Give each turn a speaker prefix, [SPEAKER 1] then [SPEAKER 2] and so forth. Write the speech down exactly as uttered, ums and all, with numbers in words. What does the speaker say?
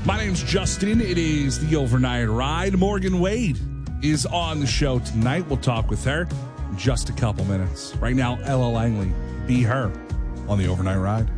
[SPEAKER 1] My name's Justin. It is the Overnight Ride. Morgan Wade is on the show tonight. We'll talk with her in just a couple minutes. Right now, Ella Langley, Be Her on the Overnight Ride.